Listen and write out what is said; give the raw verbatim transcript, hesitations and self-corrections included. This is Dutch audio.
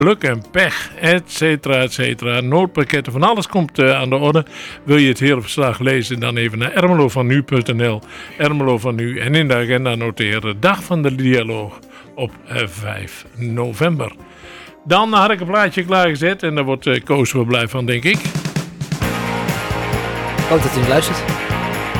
geluk en pech, et cetera, et cetera. Noodpakketten, van alles komt uh, aan de orde. Wil je het hele verslag lezen, dan even naar ermelovannu punt n l. Ermelo van Nu. En in de agenda noteren dag van de dialoog op uh, vijf november. Dan had ik een plaatje klaargezet en daar wordt uh, Koos wel blij van, denk ik. Ik hoop dat u luistert.